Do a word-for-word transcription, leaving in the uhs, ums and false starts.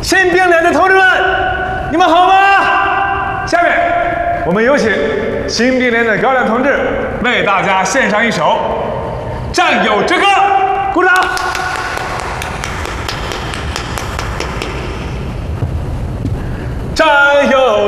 新兵连的同志们，你们好吗？下面我们有请新兵连的高亮同志为大家献上一首《战友之歌》，鼓掌。